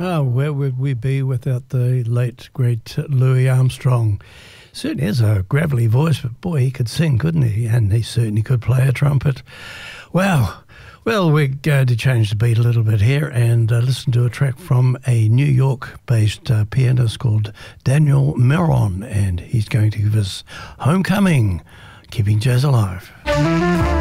Oh, where would we be without the late, great Louis Armstrong? Certainly has a gravelly voice, but boy, he could sing, couldn't he? And he certainly could play a trumpet. Wow. Well, we're going to change the beat a little bit here and listen to a track from a New York-based pianist called Daniel Miron, and he's going to give us Homecoming, Keeping Jazz Alive.